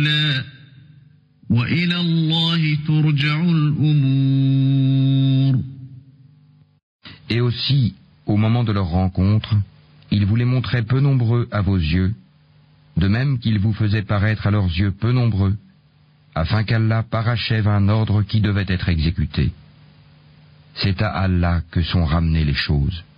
قليلا وإلى الله ترجع الأمور. Et aussi, au moment de leur rencontre, ils vous les montraient peu nombreux à vos yeux, de même qu'ils vous faisaient paraître à leurs yeux peu nombreux, afin qu'Allah parachève un ordre qui devait être exécuté. C'est à Allah que sont ramenées les choses.